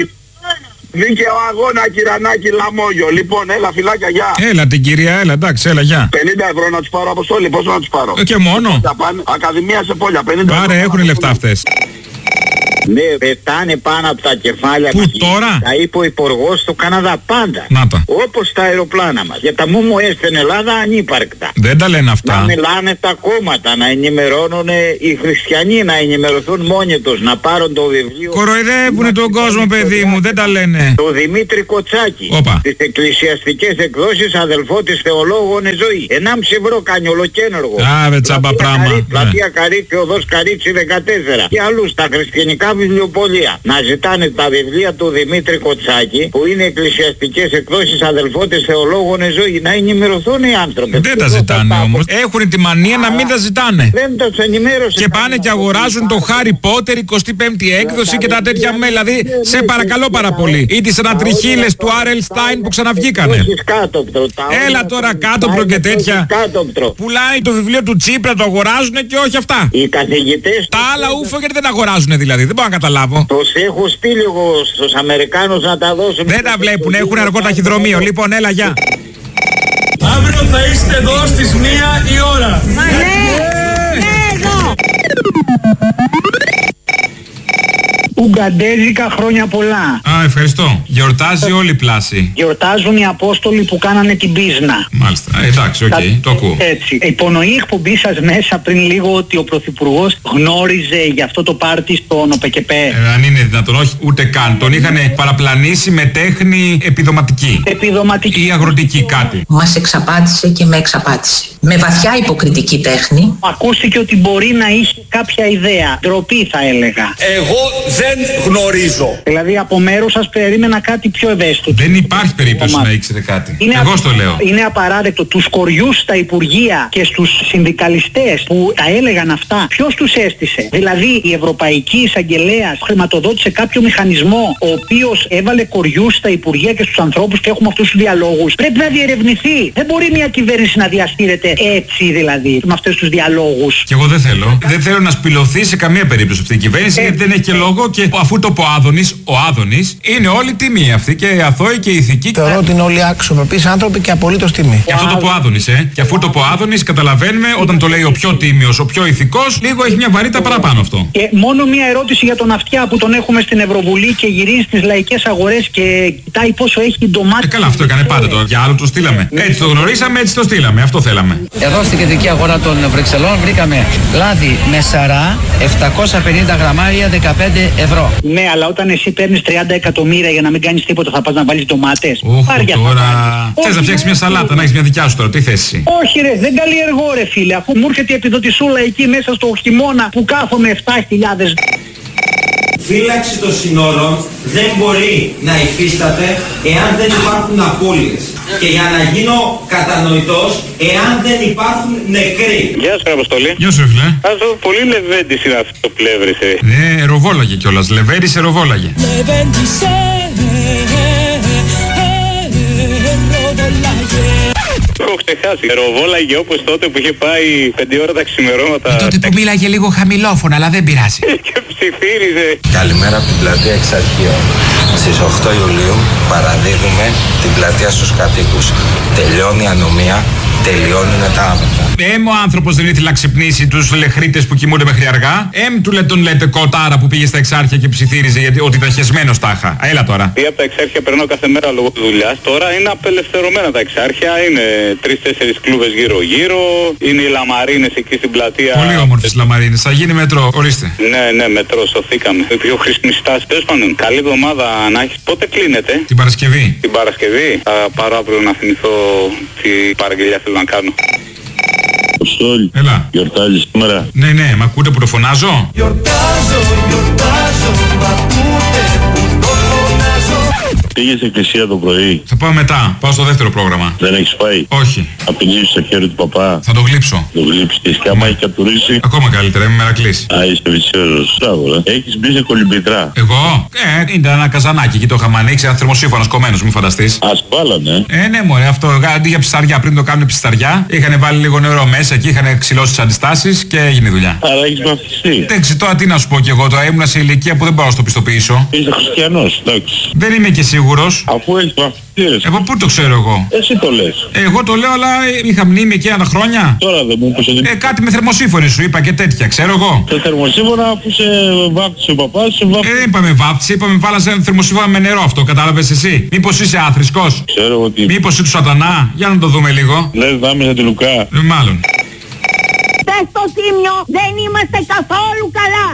[SPEAKER 25] Δίκαιο αγώνα Κυρανάκη Λαμόγιο. Λοιπόν, έλα φυλάκια, γεια.
[SPEAKER 9] Έλα την κυρία, έλα εντάξει, έλα γεια.
[SPEAKER 25] πενήντα ευρώ να τους πάρω Αποστόλη, πόσο να τους πάρω?
[SPEAKER 9] Ε, και μόνο.
[SPEAKER 25] Ακαδημία σε πόλια, πενήντα
[SPEAKER 9] Πάρε,
[SPEAKER 25] ευρώ.
[SPEAKER 9] έχουν λεφτά αυτές.
[SPEAKER 7] Ναι, πετάνε πάνω από τα κεφάλια
[SPEAKER 9] Πού
[SPEAKER 7] μας.
[SPEAKER 9] τώρα?
[SPEAKER 7] Τα είπε ο υπουργός στο Καναδά πάντα.
[SPEAKER 9] Να τα.
[SPEAKER 7] Όπως τα αεροπλάνα μας. Για τα μουμουέ στην Ελλάδα ανύπαρκτα.
[SPEAKER 9] Δεν τα λένε αυτά.
[SPEAKER 7] Να μιλάνε τα κόμματα, να ενημερώνουν οι χριστιανοί, να ενημερωθούν μόνοι τους, να πάρουν το βιβλίο.
[SPEAKER 9] Κοροϊδεύουνε τον κόσμο παιδί μου, δεν τα λένε.
[SPEAKER 7] Το Δημήτρη Κοτσάκη.
[SPEAKER 9] Όπα.
[SPEAKER 7] Τις εκκλησιαστικές εκδόσεις, αδελφό της θεολόγων ζωή. ενάμιση ευρώ κάνει ολοκένουργο.
[SPEAKER 9] Α, με τσάμπα πράγμα.
[SPEAKER 7] Πλατεία Καρίτσι, οδός Καρίτσι δεκατέσσερα. Και αλλού στα χριστιανικά βιβλιοπωλεία. Να ζητάνε τα βιβλία του Δημήτρη Κοτσάκη, που είναι εκκλησιαστικές εκδόσεις, αδελφό της θεολόγων ζωή, να ενημερωθούν οι άνθρωποι.
[SPEAKER 9] Δεν τα ζητάνε όμως. Έχουν τη μανία να μην τα ζητάνε.
[SPEAKER 7] Δεν τα ενημέρωσε.
[SPEAKER 9] Και πάνε και αγοράζουν το Χάρι Πότερ εικοστή πέμπτη έκδοση και τα τέτοια με. Δηλαδή, σε παρακαλώ πάρα πολύ. Ή τις ανατριχίλες του Άρελ Στάιν που ξαναβγήκανε. Έλα τώρα κάτωπτρο και τέτοια. Πουλάει το βιβλίο του Τσίπρα, το αγοράζουν και όχι αυτά.
[SPEAKER 7] Οι καθηγητές.
[SPEAKER 9] Τα άλλα ούφο γιατί δεν αγοράζουν δηλαδή. Δεν μπορώ να καταλάβω.
[SPEAKER 7] Τους έχω στείλει εγώ στους Αμερικάνους να τα δώσουν.
[SPEAKER 9] Δεν τα βλέπουν, έχουν αργό ταχυδρομείο. Λοιπόν, έλα, γεια.
[SPEAKER 10] Αύριο θα είστε εδώ στις μία η ώρα.
[SPEAKER 19] Μα ναι, ναι, εδώ.
[SPEAKER 8] Ουγγαντέζικα χρόνια πολλά.
[SPEAKER 9] Α, ευχαριστώ. Γιορτάζει όλη η πλάση.
[SPEAKER 8] Γιορτάζουν οι Απόστολοι που κάνανε την πίσνα.
[SPEAKER 9] Μάλιστα. Ε, εντάξει, οκ, okay, το ακούω.
[SPEAKER 8] Έτσι. Υπονοεί η εκπομπή σας μέσα πριν λίγο ότι ο Πρωθυπουργός γνώριζε για αυτό το πάρτι στον ΟΠΕΚΕΠΕ.
[SPEAKER 9] Ε, αν είναι δυνατόν, όχι, ούτε καν. Τον είχαν παραπλανήσει με τέχνη επιδοματική.
[SPEAKER 8] Επιδοματική.
[SPEAKER 9] Ή αγροτική κάτι.
[SPEAKER 11] Μας εξαπάτησε και με εξαπάτησε. Με βαθιά υποκριτική τέχνη.
[SPEAKER 8] Ακούστηκε ότι μπορεί να είχε κάποια ιδέα. Ντροπή θα έλεγα.
[SPEAKER 10] Εγώ δεν
[SPEAKER 23] δεν γνωρίζω.
[SPEAKER 8] Δηλαδή από μέρους σας περίμενα κάτι πιο ευαίσθητο.
[SPEAKER 9] Δεν υπάρχει περίπτωση να ήξερε κάτι.
[SPEAKER 8] Είναι
[SPEAKER 9] Εγώ
[SPEAKER 8] α...
[SPEAKER 9] στο λέω.
[SPEAKER 8] Είναι απαράδεκτο τους κοριούς στα υπουργεία και στους συνδικαλιστές που τα έλεγαν αυτά. Ποιος τους έστησε? Δηλαδή η Ευρωπαϊκή Εισαγγελέας χρηματοδότησε κάποιο μηχανισμό ο οποίος έβαλε κοριούς στα υπουργεία και στους ανθρώπους και έχουμε αυτούς τους διαλόγους. Πρέπει να διερευνηθεί. Δεν μπορεί μια κυβέρνηση να διαστήρεται έτσι δηλαδή με αυτούς τους διαλόγους.
[SPEAKER 9] Και εγώ δεν θέλω. Δεν θέλω να σπηλωθεί σε καμία περίπτωση αυτή η κυβέρνηση, γιατί δεν έχει και λόγο και αφού το πω Άδωνης, ο Άδωνης είναι όλοι τιμή αυτή και αθώοι και ηθικοί.
[SPEAKER 5] Θεωρώ ότι είναι όλοι άξιοπρεπείς άνθρωποι και απολύτως τιμή.
[SPEAKER 9] Και αυτό το πω Άδωνης, ε. Και αφού το πω Άδωνης, καταλαβαίνουμε όταν το λέει ο πιο τίμιος, ο πιο ηθικός, λίγο έχει μια βαρύτητα παραπάνω αυτό.
[SPEAKER 8] Και μόνο μια ερώτηση για τον Αυτιά που τον έχουμε στην Ευρωβουλή και γυρίζει στις λαϊκές αγορές και κοιτάει πόσο έχει την ντομάτα.
[SPEAKER 9] Ε, καλά, αυτό έκανε πάντα τώρα. Για άλλο το στείλαμε. Έτσι το γνωρίσαμε, έτσι το στείλαμε. Αυτό θέλαμε.
[SPEAKER 13] Εδώ στην κεντρική αγορά των Βρυξελών βρήκαμε λάδι με σαρά, επτακόσια πενήντα γραμμάρια, δεκαπέντε ευρώ.
[SPEAKER 8] Ναι, αλλά όταν εσύ παίρνεις τριάντα εκατομμύρια για να μην κάνεις τίποτα, θα πας να βάλεις ντομάτες.
[SPEAKER 9] Όχι τώρα. Θες να φτιάξεις μια σαλάτα, να έχεις μια δικιά σου τώρα. Τι θες εσύ?
[SPEAKER 8] Όχι ρε, δεν καλλιεργώ ρε φίλε, αφού μου έρχεται η επιδοτησούλα εκεί μέσα στο χειμώνα που κάθομαι επτά χιλιάδες.
[SPEAKER 4] Φύλαξη των συνόρων δεν μπορεί να υφίσταται εάν δεν υπάρχουν απώλειες. Και για να γίνω κατανοητός, εάν δεν υπάρχουν νεκροί.
[SPEAKER 2] Γεια σου Αποστολή.
[SPEAKER 9] Γεια σου φίλε.
[SPEAKER 2] Αυτό πολύ λεβέντης είναι αυτό το πλεύρης.
[SPEAKER 9] Ναι, εροβόλαγε κιόλας. Λεβέντης εροβόλαγε.
[SPEAKER 2] Έχω ξεχάσει. Εροβόλαγε όπως τότε που είχε πάει πέντε ώρα τα ξημερώματα.
[SPEAKER 5] Ε, τότε που μίλαγε λίγο χαμηλόφωνα, αλλά δεν πειράζει.
[SPEAKER 2] Και ψιθύριζε.
[SPEAKER 14] Καλημέρα από την πλατεία Εξαρχείων. Στις οκτώ Ιουλίου παραδίδουμε την πλατεία στους κατοίκους. Τελειώνει η ανομία, τελειώνουν τα άμεσα.
[SPEAKER 9] Εμ ο άνθρωπος δεν ήθελε να ξυπνήσει τους λεχρίτες που κοιμούνται μέχρι αργά. Εμ του λέει τον λέτε κοτάρα που πήγε στα Εξάρχεια και ψιθύριζε γιατί ότι ήταν χεσμένος τάχα. Έλα τώρα.
[SPEAKER 2] Ή από τα Εξάρχεια περνάω κάθε μέρα λόγω δουλειάς. Τώρα είναι απελευθερωμένα τα Εξάρχεια. Είναι τρεις-τέσσερις κλούβες γύρω-γύρω. Είναι οι λαμαρίνες εκεί στην πλατεία.
[SPEAKER 9] Πολύ όμορφες λαμαρίνες. Θα γίνει μετρό. Ορίστε.
[SPEAKER 2] Ναι, ναι, μετρό. Σωθήκαμε. Η πιο χρήσιμη στάση. Τέλος πάντων, καλή εβδομάδα να έχεις. Πότε κλείνετε?
[SPEAKER 9] Την Παρασκευή.
[SPEAKER 2] Την Παρασκευή. Θα πάρω αύριο να θυμηθώ τι παραγγελιά θέλω να κάνω.
[SPEAKER 15] Αποστόλη.
[SPEAKER 9] Έλα.
[SPEAKER 15] Γιορτάζεις σήμερα?
[SPEAKER 9] Ναι, ναι, μ' ακούτε που το φωνάζω?
[SPEAKER 15] Γιορτάζω, γιορτάζω, μ' ακούτε που το φωνάζω. Πήγες εκκλησία το πρωί?
[SPEAKER 9] Θα πάω μετά. Πάω στο δεύτερο πρόγραμμα.
[SPEAKER 15] Δεν έχεις πάει?
[SPEAKER 9] Όχι.
[SPEAKER 15] Απειλήσεις το χέρι του παπά?
[SPEAKER 9] Θα το γλύψω.
[SPEAKER 15] Το γλύψεις και άμα έχει κατουρίσει?
[SPEAKER 9] Ακόμα καλύτερα, είμαι μερακλής.
[SPEAKER 15] Α, είσαι βυσιόζος. Μπράβο, ε. Έχεις μπει σε κολυμπητρά?
[SPEAKER 9] Εγώ? Ε, ήταν ένα καζανάκι εκεί το είχαμε ανοίξει, ένα θερμοσύφωνος κομμένος, μην φανταστείς.
[SPEAKER 15] Ας βάλανε.
[SPEAKER 9] Ε, ναι, μωρέ, αυτό αντί για ψαριά πριν το κάνουν ψαριά, είχαν βάλει λίγο νερό μέσα και είχαν ξυλώσει τις αντιστάσεις και έγινε η δουλειά.
[SPEAKER 15] Άρα έχεις βαφτιστεί?
[SPEAKER 9] Δεν ξέρω τώρα τι να σου πω κι εγώ, τώρα ήμουν σε ηλικία που δεν μπορώ να στο πιστοποιήσω.
[SPEAKER 15] Είσαι χριστιανός, εντάξει.
[SPEAKER 9] Δεν είμαι και σίγουρος.
[SPEAKER 15] Αφού έχεις βαφτιστεί.
[SPEAKER 9] Εγώ πού το ξέρω εγώ?
[SPEAKER 15] Εσύ το λες.
[SPEAKER 9] Εγώ το λέω, αλλά είχα μνήμη εκεί ένα χρόνια.
[SPEAKER 15] Τώρα δεν μου είπες ότι...
[SPEAKER 9] Ε, κάτι με θερμοσύφωνη σου είπα και τέτοια, ξέρω εγώ.
[SPEAKER 15] Σε θερμοσύφωνα που σε βάφτισε ο παπάς, σε βάφτισε...
[SPEAKER 9] Ε, δεν είπαμε βάφτισε, είπαμε βάλασε ένα θερμοσύφωνα με νερό αυτό, κατάλαβες εσύ? Μήπως είσαι άθρησκος?
[SPEAKER 15] Ξέρω ότι...
[SPEAKER 9] Μήπως είσαι του σατανά? Για να το δούμε λίγο.
[SPEAKER 15] Λες δάμεσα τη Λουκά.
[SPEAKER 9] Ε, μάλλον.
[SPEAKER 19] Πες στο Τίμιο, δεν είμαστε καθόλου καλά.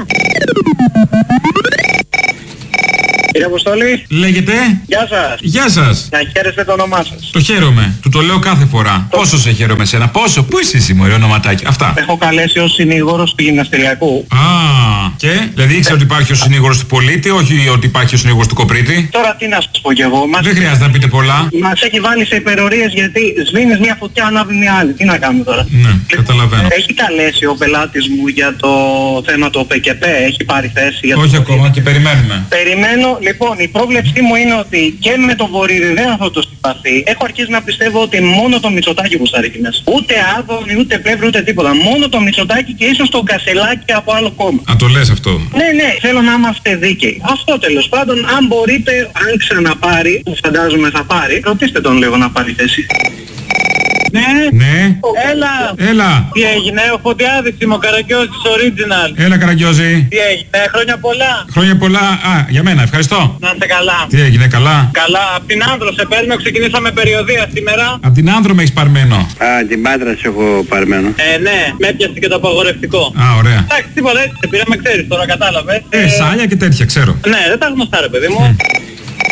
[SPEAKER 2] Κύριε Αποστολή.
[SPEAKER 9] Λέγεται.
[SPEAKER 2] Γεια σας.
[SPEAKER 9] Γεια σας.
[SPEAKER 2] Να χαίρεστε το όνομά σας.
[SPEAKER 9] Το χαίρομαι. Του το λέω κάθε φορά. Το... Πόσο σε χαίρομαι εσένα? Πόσο? Πού είσαι εσύ μωρέ ονοματάκι? Αυτά.
[SPEAKER 2] Έχω καλέσει ως συνήγορος του γυμναστηριακού.
[SPEAKER 9] Α, και? Δηλαδή ήξερα ότι υπάρχει ο συνήγορος του πολίτη, όχι ότι υπάρχει ο συνήγορος του κοπρίτη.
[SPEAKER 2] Τώρα τι να σας πω κι εγώ. Μας...
[SPEAKER 9] Δεν χρειάζεται να πείτε πολλά.
[SPEAKER 2] Μας έχει βάλει σε υπερορίες γιατί σβήνεις μια φωτιά, ανάβει μια άλλη. Τι να κάνουμε τώρα?
[SPEAKER 9] Ναι, καταλαβαίνω.
[SPEAKER 2] Έχει καλέσει ο πελάτης μου για το θέμα το ΠΚΠ, έχει πάρει θέση για το...
[SPEAKER 9] Όχι ακόμα και περιμένουμε.
[SPEAKER 2] Περιμένω, λοιπόν, η πρόβλεψή μου είναι ότι και με το βορειοδέα αυτό το συμπαθή έχω αρχίσει να πιστεύω ότι μόνο το Μητσοτάκη που θα ρίχνει μέσα. Ούτε Άδωνη, ούτε Πλεύρη, ούτε τίποτα. Μόνο το Μητσοτάκη και ίσως τον Κασελάκη από άλλο κόμμα.
[SPEAKER 9] Α, το λες αυτό?
[SPEAKER 2] Ναι, ναι, θέλω να είμαστε δίκαιοι. Αυτό τέλος πάντων, αν μπορείτε, αν ξαναπάρει, που φαντάζομαι θα πάρει, ρωτήστε τον λίγο να πάρει θέση. Ναι.
[SPEAKER 9] Ναι.
[SPEAKER 2] Έλα.
[SPEAKER 9] Έλα.
[SPEAKER 2] Τι έγινε, ο Φωτιάδης είμαι, ο Καραγκιόζης original.
[SPEAKER 9] Έλα Καραγκιόζη.
[SPEAKER 2] Τι έγινε, χρόνια πολλά.
[SPEAKER 9] Χρόνια πολλά. Α, για μένα, ευχαριστώ.
[SPEAKER 2] Να είστε καλά.
[SPEAKER 9] Τι έγινε, καλά?
[SPEAKER 2] Καλά, απ' την Άνδρο σε παίρνω, ξεκινήσαμε περιοδία σήμερα.
[SPEAKER 9] Απ' την Άνδρο με έχεις παρμένο?
[SPEAKER 2] Α, την Πάτρα σε έχω παρμένο. Ε, ναι, με έπιασε και το απαγορευτικό.
[SPEAKER 9] Α, ωραία.
[SPEAKER 2] Εντάξει, τίποτα έτσι, πήραμε, ξέρεις τώρα, κατάλαβες.
[SPEAKER 9] Ε, σάλια και τέτοια, ξέρω.
[SPEAKER 2] Ναι, δεν τα γνωστά ρε παιδί μου.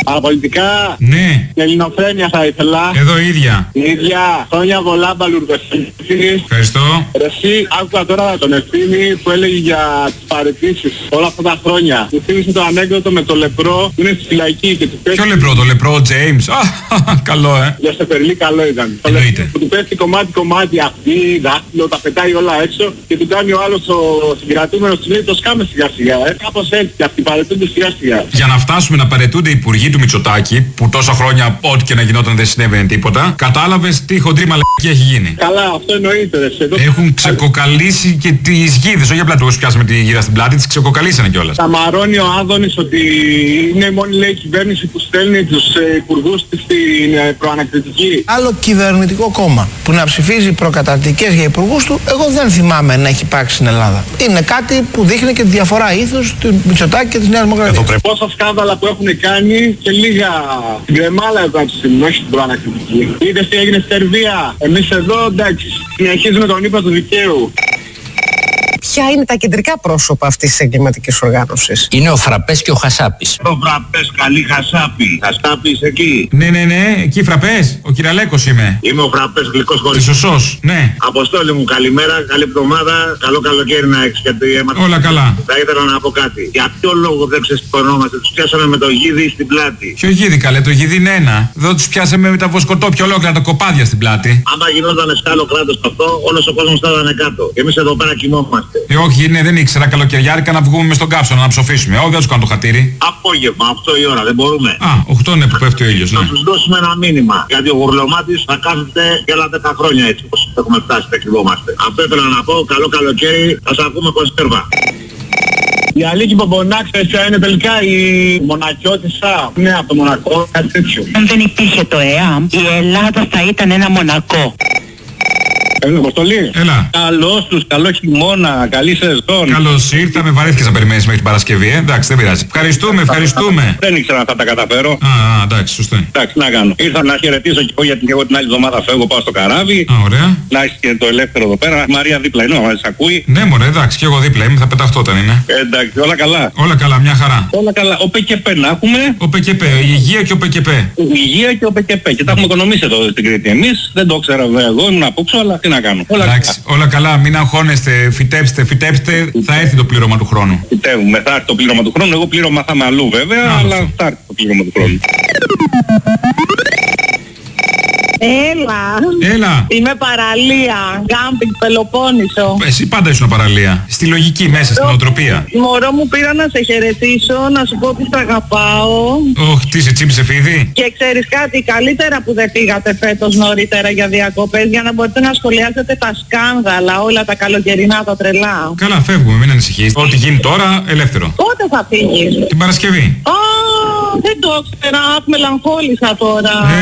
[SPEAKER 22] Παραπολιτικά.
[SPEAKER 9] Ναι.
[SPEAKER 22] Ελληνοφρένεια θα ήθελα.
[SPEAKER 9] Εδώ ίδια.
[SPEAKER 22] Ίδια. Χρόνια πολλά Μπαλουρδοσύνη.
[SPEAKER 9] Ευχαριστώ.
[SPEAKER 22] Εσύ άκουγα τώρα τον Ευθύμη που έλεγε για τις παραιτήσεις όλα αυτά τα χρόνια. Μου θύμισε το ανέκδοτο με το λεπρό που είναι στη φυλακή και του πέφτει.
[SPEAKER 9] Ποιο λεπρό, το λεπρό, James. Α, καλό, ε.
[SPEAKER 22] Για σε περλή καλό ήταν.
[SPEAKER 9] Εννοείται.
[SPEAKER 22] Που του πέφτει κομμάτι-κομμάτι αυτή, δάχτυλο, τα πετάει όλα έξω και του κάνει ο άλλος ο συγκρατούμενος του λέει το σκάμε σιγά-σιγά. Ε. Κάπως έτσι και αυτοί παρετούνται σιγά-σιγά.
[SPEAKER 9] Για να φτάσουμε να παρετούνται οι υπουργοί του Μητσοτάκη, που τόσα χρόνια ό,τι και να γινόταν δεν συνέβαινε τίποτα, κατάλαβες τι χοντρή μαλακία έχει γίνει.
[SPEAKER 22] Καλά, αυτό εννοείται. Εδώ...
[SPEAKER 9] Έχουν ξεκοκαλίσει και τις γίδες, όχι απλά τους πιάσαμε τη γίδα στην πλάτη, τις ξεκοκαλίσανε κιόλας.
[SPEAKER 22] Τα μαρώνει ο Άδωνης ότι είναι η μόνη λέει κυβέρνηση που στέλνει τους ε, υπουργούς της στην ε, προανακριτική.
[SPEAKER 5] Άλλο κυβερνητικό κόμμα που να ψηφίζει προκαταρκτικές για υπουργούς του, εγώ δεν θυμάμαι να έχει υπάρξει στην Ελλάδα. Είναι κάτι που δείχνει και τη διαφορά ήθους του Μητσοτάκη και της Νέας Δημοκρατίας.
[SPEAKER 22] Πόσα σκάνδαλα που έχουν κάνει και λίγα στην κρεμάλα εδώ από τη στιγμή, όχι στην προανακριτική. Είδες τι έγινε στη Σερβία. Εμείς εδώ εντάξει, συνεχίζουμε τον ύπνο του δικαίου.
[SPEAKER 16] Ποια είναι τα κεντρικά πρόσωπα αυτής της εγκληματικής οργάνωσης?
[SPEAKER 13] Είναι ο Φραπές και ο Χασάπης.
[SPEAKER 22] Ο Φραπές, καλή Χασάπη. Χασάπης εκεί.
[SPEAKER 9] Ναι, ναι, ναι, εκεί Φραπές. Ο Κυραλέκος είμαι.
[SPEAKER 22] Είμαι ο Φραπές, γλυκός χωρίς.
[SPEAKER 9] Σωσός, ναι.
[SPEAKER 22] Αποστόλη μου, καλημέρα, καλή εβδομάδα. Καλό καλοκαίρι να έχεις γιατί έμαθα.
[SPEAKER 9] Όλα καλά.
[SPEAKER 22] Θα ήθελα να πω κάτι. Για ποιο λόγο δεν ξεσηκωνόμαστε? Τους πιάσαμε με το γίδι στην πλάτη.
[SPEAKER 9] Ποιο γίδι καλέ, το γίδι είναι ένα. Εδώ τους πιάσαμε με τα βοσκοτόπια ολόκληρα τα κοπάδια στην πλάτη.
[SPEAKER 22] Άμα γινόταν σε άλλο κράτος αυτό, όλος ο κόσμος θα ήταν κάτω. Και εμείς εδώ πέρα κοιμόμαστε.
[SPEAKER 9] Ε, όχι, ναι, δεν ήξερα καλοκαιριάρικα να βγούμε μες στον κάψονα να ψοφήσουμε. Όχι, δεν τους κάνω το χατήρι.
[SPEAKER 22] Απόγευμα, οκτώ η ώρα, δεν μπορούμε.
[SPEAKER 9] Α, οκτώ είναι που πέφτει ο ήλιος, ναι.
[SPEAKER 22] Θα τους δώσουμε ένα μήνυμα. Γιατί ο γουρλωμάτης θα κάθεται και άλλα δέκα χρόνια έτσι όπως έχουμε φτάσει και κρυβόμαστε. Αυτό ήθελα να πω, καλό καλοκαίρι, θα σας ακούμε κονσέρβα. Η Αλίκη Πομπονάκ, ποια είναι τελικά η μονακιώτισσα? Ναι, από το Μονακό, κάτι τέτοιο.
[SPEAKER 17] Αν δεν υπήρχε το ΕΑΜ, η Ελλάδα θα ήταν ένα Μονακό.
[SPEAKER 22] Έλα, Αποστολή.
[SPEAKER 9] Έλα.
[SPEAKER 22] Καλώς τους, καλό χειμώνα, καλή σεζόν.
[SPEAKER 9] Καλώς ήρθαμε, βαρέθηκες να περιμένεις μέχρι την Παρασκευή, ε? Εντάξει, δεν πειράζει. Ευχαριστούμε, ευχαριστούμε.
[SPEAKER 22] Δεν ήξερα αν θα τα καταφέρω.
[SPEAKER 9] Α, α, εντάξει, σωστό.
[SPEAKER 22] Εντάξει, να κάνω. Ήρθα να χαιρετήσω και εγώ γιατί και εγώ την άλλη εβδομάδα φεύγω, πάω στο καράβι.
[SPEAKER 9] Α, ωραία.
[SPEAKER 22] Να έχεις και το ελεύθερο εδώ πέρα. Μαρία δίπλα είναι, μας ακούει.
[SPEAKER 9] Ναι, μωρέ, εντάξει, και εγώ δίπλα είμαι, θα πεταχτώ όταν είναι.
[SPEAKER 22] Ε, εντάξει, όλα καλά.
[SPEAKER 9] Όλα καλά, μια χαρά.
[SPEAKER 22] Όλα καλά. Ο ΠΚΠ να έχουμε.
[SPEAKER 9] Ο ΠΚΠ, η υγεία και ο ΠΚΠ.
[SPEAKER 22] Η υγεία και ο ΠΚΠ. Και τα έχουμε οικονομήσει εδώ στην Κρήτη. Εμείς δεν το ξέρω εγώ, ήμουν απόξω, αλλά τι να κάνω. Όλα
[SPEAKER 9] εντάξει, όλα καλά, μην αγχώνεστε, φυτέψτε, φυτέψτε, θα έρθει το πλήρωμα του χρόνου.
[SPEAKER 22] Φυτεύουμε, θα έρθει το πλήρωμα του χρόνου. Εγώ πλήρωμα θα είμαι αλλού βέβαια, Ά, αλλά θα έρθει το πλήρωμα του χρόνου.
[SPEAKER 18] Έλα.
[SPEAKER 9] Έλα.
[SPEAKER 18] Είμαι παραλία. Γκάμπινγκ Πελοπόννησο.
[SPEAKER 9] Εσύ πάντα ήσουν παραλία. Στη λογική μέσα, στην οτροπία.
[SPEAKER 18] Μωρό μου, πήρα να σε χαιρετήσω, να σου πω ότι σ' αγαπάω.
[SPEAKER 9] Ωχ, τι σε τσίπησε φίδι.
[SPEAKER 18] Και ξέρεις κάτι, καλύτερα που δεν πήγατε φέτος νωρίτερα για διακοπές, για να μπορείτε να σχολιάσετε τα σκάνδαλα, όλα τα καλοκαιρινά, τα τρελά.
[SPEAKER 9] Καλά, φεύγουμε, μην ανησυχείς. Ό,τι γίνει τώρα, ελεύθερο.
[SPEAKER 18] Πότε θα φύγεις?
[SPEAKER 9] Την Παρασκευή.
[SPEAKER 18] Α, δεν το ξέρα, μελαγχόλησα τώρα.